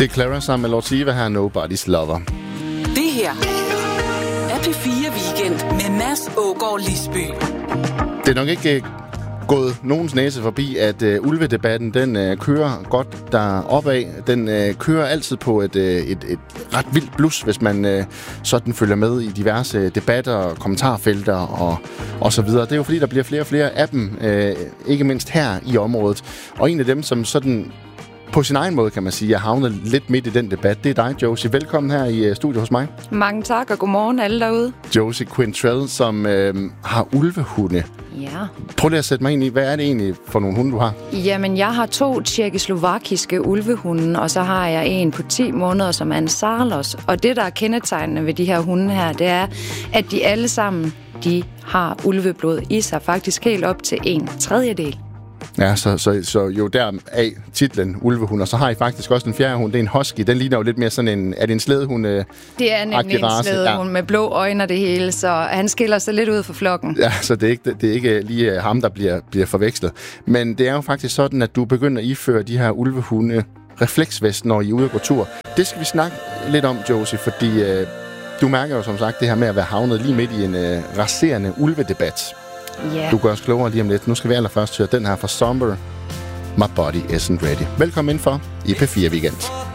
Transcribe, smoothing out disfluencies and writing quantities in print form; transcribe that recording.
Det er Clara sammen med Lord Siva her, Nobody's Lover. Det her er P4 Weekend med Mads Aagaard Lisby. Det er nok ikke gået nogens næse forbi, at ulvedebatten, den kører godt deropad. Den kører altid på et ret vildt blus, hvis man sådan følger med i diverse debatter og kommentarfelter og så videre. Det er jo fordi, der bliver flere og flere af dem, ikke mindst her i området. Og en af dem, som sådan på sin egen måde, kan man sige, er havnet lidt midt i den debat, det er dig, Josie. Velkommen her i studiet hos mig. Mange tak, og godmorgen alle derude. Josie Quintrell, som har ulvehunde. Ja. Prøv lige at sætte mig ind i, hvad er det egentlig for nogle hunde, du har? Jamen, jeg har 2 tjekkoslovakiske ulvehunde, og så har jeg en på 10 måneder, som er en Sarlos. Og det, der er kendetegnende ved de her hunde her, det er, at de alle sammen, de har ulveblod i sig, faktisk helt op til 1/3. Ja, så jo der af titlen ulvehund, og så har I faktisk også den fjerde hund, det er en husky. Den ligner jo lidt mere sådan en, er det en slædehund? Det er nemlig en slædehund med blå øjne og det hele, så han skiller sig lidt ud fra flokken. Ja, så det er ikke lige ham, der bliver forvekslet. Men det er jo faktisk sådan, at du begynder at iføre de her ulvehunde refleksvest, når I er ude og gå tur. Det skal vi snakke lidt om, Josie, fordi du mærker jo som sagt det her med at være havnet lige midt i en raserende ulvedebat. Yeah. Du gør os klogere lige om lidt. Nu skal vi allerførst høre den her fra Somber, My Body Isn't Ready. Velkommen indenfor i P4 Weekend.